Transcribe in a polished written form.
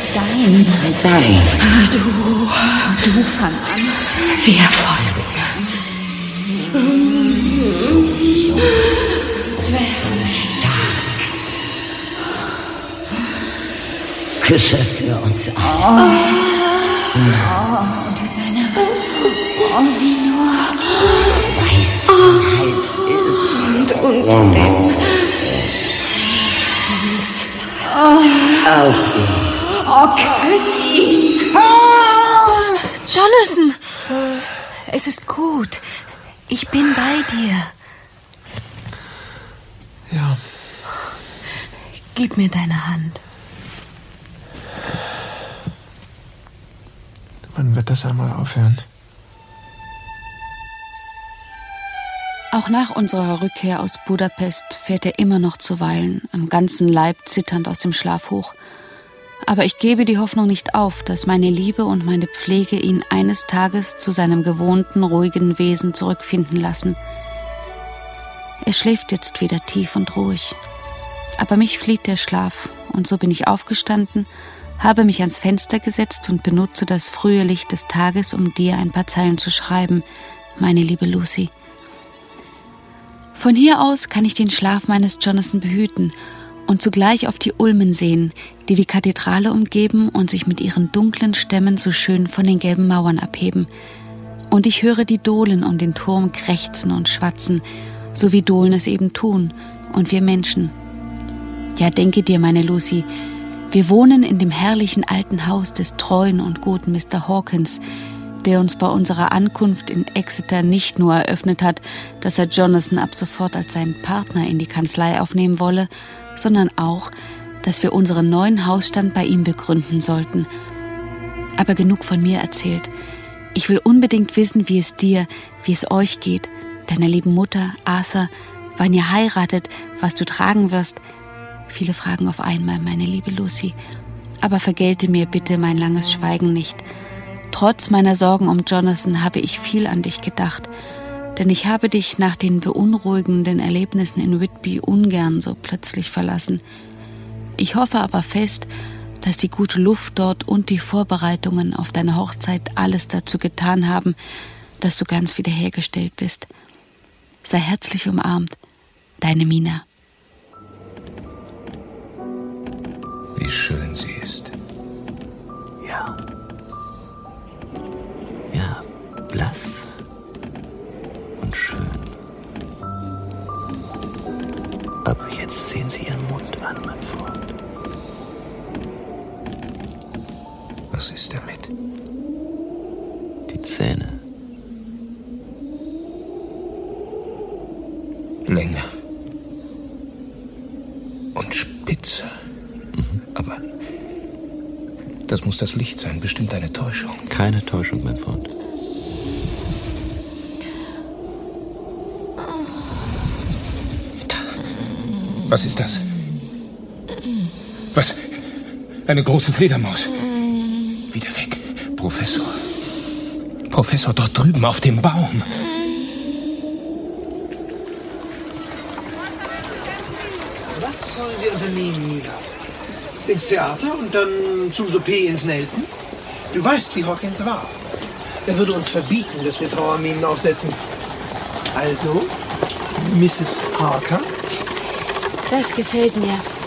Dein. Du fang an. Wir folgen. 12. Küsse für uns alle. Unter seiner... sieh nur. Weiß sein Hals ist. Und unter dem... Auf ihn. Küss ihn. Jonathan! Es ist gut. Ich bin bei dir. Ja. Gib mir deine Hand. Wann wird das einmal aufhören? Auch nach unserer Rückkehr aus Budapest fährt er immer noch zuweilen, am ganzen Leib zitternd aus dem Schlaf hoch. Aber ich gebe die Hoffnung nicht auf, dass meine Liebe und meine Pflege ihn eines Tages zu seinem gewohnten, ruhigen Wesen zurückfinden lassen. Er schläft jetzt wieder tief und ruhig. Aber mich flieht der Schlaf, und so bin ich aufgestanden, habe mich ans Fenster gesetzt und benutze das frühe Licht des Tages, um dir ein paar Zeilen zu schreiben, meine liebe Lucy. Von hier aus kann ich den Schlaf meines Jonathan behüten und zugleich auf die Ulmen sehen, die die Kathedrale umgeben und sich mit ihren dunklen Stämmen so schön von den gelben Mauern abheben. Und ich höre die Dohlen um den Turm krächzen und schwatzen, so wie Dohlen es eben tun, und wir Menschen. Ja, denke dir, meine Lucy, wir wohnen in dem herrlichen alten Haus des treuen und guten Mr. Hawkins, der uns bei unserer Ankunft in Exeter nicht nur eröffnet hat, dass er Jonathan ab sofort als seinen Partner in die Kanzlei aufnehmen wolle, sondern auch, dass wir unseren neuen Hausstand bei ihm begründen sollten. Aber genug von mir erzählt. Ich will unbedingt wissen, wie es dir, wie es euch geht, deiner lieben Mutter, Arthur, wann ihr heiratet, was du tragen wirst. Viele Fragen auf einmal, meine liebe Lucy. Aber vergelte mir bitte mein langes Schweigen nicht. Trotz meiner Sorgen um Jonathan habe ich viel an dich gedacht, denn ich habe dich nach den beunruhigenden Erlebnissen in Whitby ungern so plötzlich verlassen. Ich hoffe aber fest, dass die gute Luft dort und die Vorbereitungen auf deine Hochzeit alles dazu getan haben, dass du ganz wiederhergestellt bist. Sei herzlich umarmt, deine Mina. Wie schön sie ist. Ja. Ja, blass und schön. Aber jetzt sehen Sie Ihren Mund an, mein Freund. Was ist damit? Die Zähne. Länger. Und spitzer. Aber das muss das Licht sein, bestimmt eine Täuschung. Keine Täuschung, mein Freund. Was ist das? Was? Eine große Fledermaus. Wieder weg. Professor. Professor, dort drüben auf dem Baum. Was wollen wir unternehmen, Mina? Ins Theater und dann zum Souper ins Nelson? Du weißt, wie Hawkins war. Er würde uns verbieten, dass wir Trauerminen aufsetzen. Also, Mrs. Harker? Das gefällt mir.